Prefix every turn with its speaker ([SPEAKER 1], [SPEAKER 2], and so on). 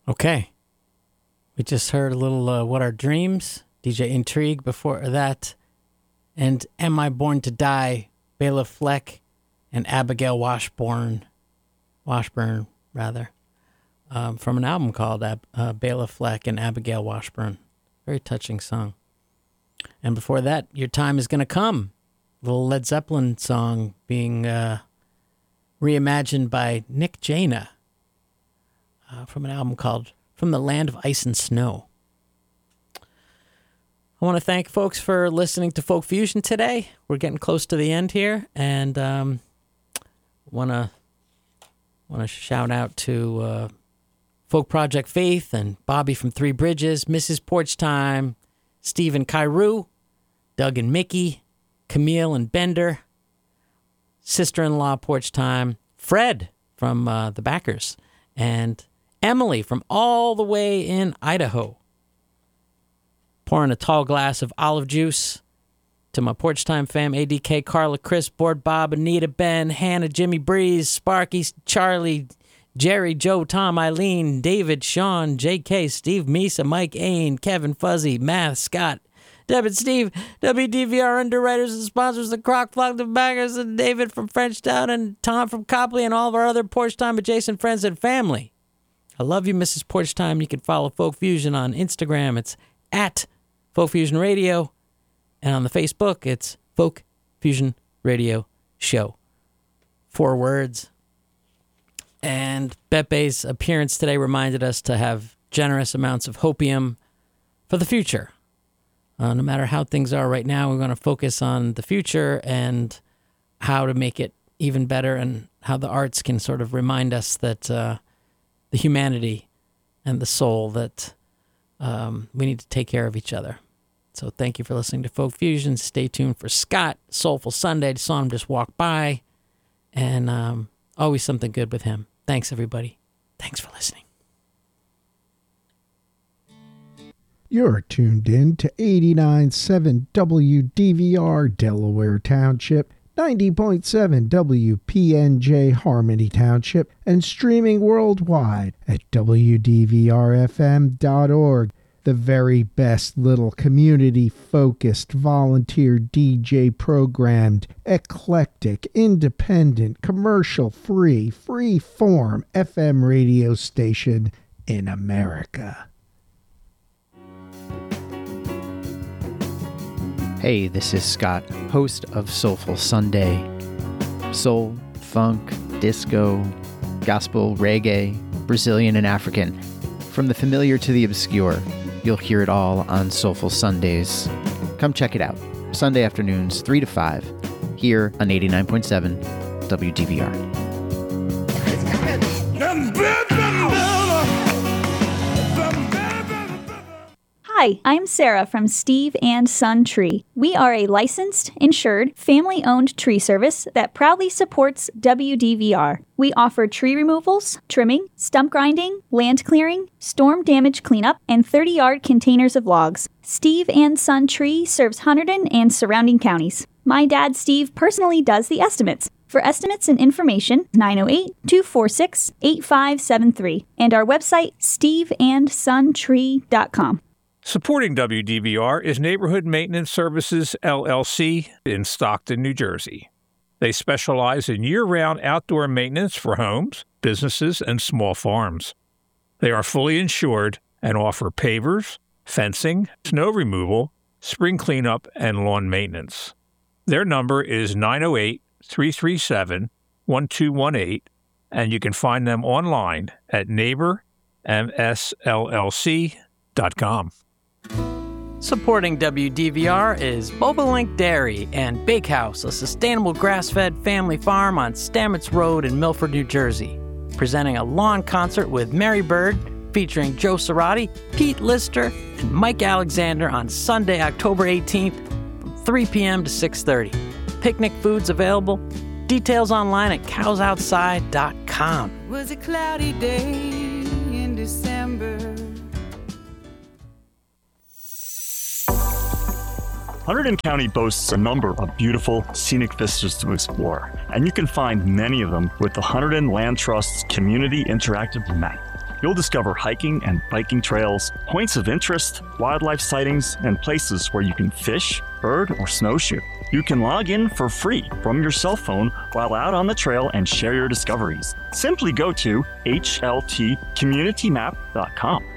[SPEAKER 1] Okay. We just heard a little What Are Dreams, DJ Intrigue before that, and Am I Born to Die, Bela Fleck and Abigail Washburn, from an album called Bela Fleck and Abigail Washburn. Very touching song. And before that, Your Time Is Gonna Come, a little Led Zeppelin song being reimagined by Nick Jana from an album called From the Land of Ice and Snow. I want to thank folks for listening to Folk Fusion today. We're getting close to the end here, and want to shout out to Folk Project Faith and Bobby from Three Bridges, Mrs. Porch Time, Steve and Kairu, Doug and Mickey, Camille and Bender, Sister-in-Law Porch Time, Fred from the Backers, and Emily from all the way in Idaho. Pouring a tall glass of olive juice to my Porch Time fam, ADK, Carla, Chris, Board, Bob, Anita, Ben, Hannah, Jimmy, Breeze, Sparky, Charlie, Jerry, Joe, Tom, Eileen, David, Sean, JK, Steve, Misa, Mike, Ain, Kevin, Fuzzy, Math, Scott, Deb and Steve, WDVR underwriters and sponsors, the Croc Flock, the Baggers, and David from Frenchtown, and Tom from Copley, and all of our other Porch Time adjacent friends and family. I love you, Mrs. Porch Time. You can follow Folk Fusion on Instagram. It's at Folk Fusion Radio. And on the Facebook, it's Folk Fusion Radio Show. 4 words. And Bepe's appearance today reminded us to have generous amounts of hopium for the future. No matter how things are right now, we're going to focus on the future and how to make it even better, and how the arts can sort of remind us that the humanity and the soul, that we need to take care of each other. So thank you for listening to Folk Fusion. Stay tuned for Scott, Soulful Sunday. I saw him just walk by, and always something good with him. Thanks, everybody. Thanks for listening.
[SPEAKER 2] You're tuned in to 89.7 WDVR Delaware Township, 90.7 WPNJ Harmony Township, and streaming worldwide at WDVRFM.org. The very best little community-focused, volunteer DJ-programmed, eclectic, independent, commercial-free, free-form FM radio station in America.
[SPEAKER 3] Hey, this is Scott, host of Soulful Sunday. Soul, funk, disco, gospel, reggae, Brazilian, and African. From the familiar to the obscure, you'll hear it all on Soulful Sundays. Come check it out. Sunday afternoons, 3 to 5, here on 89.7 WDVR.
[SPEAKER 4] Hi, I'm Sarah from Steve and Son Tree. We are a licensed, insured, family-owned tree service that proudly supports WDVR. We offer tree removals, trimming, stump grinding, land clearing, storm damage cleanup, and 30-yard containers of logs. Steve and Son Tree serves Hunterdon and surrounding counties. My dad, Steve, personally does the estimates. For estimates and information, 908-246-8573, and our website, steveandsontree.com.
[SPEAKER 5] Supporting WDVR is Neighborhood Maintenance Services, LLC, in Stockton, New Jersey. They specialize in year-round outdoor maintenance for homes, businesses, and small farms. They are fully insured and offer pavers, fencing, snow removal, spring cleanup, and lawn maintenance. Their number is 908-337-1218, and you can find them online at neighbormsllc.com.
[SPEAKER 1] Supporting WDVR is Bobolink Dairy and Bakehouse, a sustainable grass-fed family farm on Stamets Road in Milford, New Jersey. Presenting a lawn concert with Mary Bird, featuring Joe Cerati, Pete Lister, and Mike Alexander on Sunday, October 18th, from 3 p.m. to 6:30. Picnic foods available. Details online at cowsoutside.com.
[SPEAKER 6] It was a cloudy day in December.
[SPEAKER 7] Hunterdon County boasts a number of beautiful, scenic vistas to explore, and you can find many of them with the Hunterdon Land Trust's Community Interactive Map. You'll discover hiking and biking trails, points of interest, wildlife sightings, and places where you can fish, bird, or snowshoe. You can log in for free from your cell phone while out on the trail and share your discoveries. Simply go to hltcommunitymap.com.